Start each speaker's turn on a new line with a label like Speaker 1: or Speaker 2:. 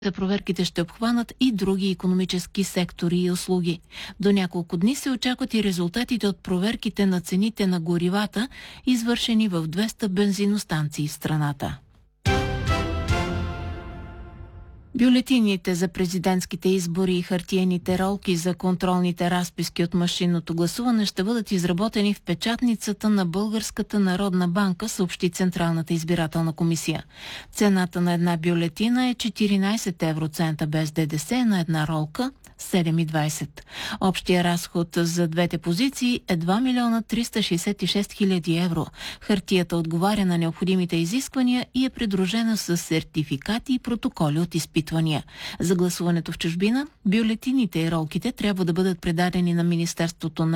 Speaker 1: За проверките ще обхванат и други икономически сектори и услуги. До няколко дни се очакват и резултатите от проверките на цените на горивата, извършени в 200 бензиностанции в страната. Бюлетините за президентските избори и хартиените ролки за контролните разписки от машинното гласуване ще бъдат изработени в печатницата на Българската народна банка, съобщи Централната избирателна комисия. Цената на една бюлетина е 14 евроцента без ДДС, на една ролка 7,20. Общия разход за двете позиции е 2 милиона 366 хиляди евро. Хартията отговаря на необходимите изисквания и е придружена с сертификати и протоколи от изпитвания. За гласуването в чужбина, бюлетините и ролките трябва да бъдат предадени на Министерството на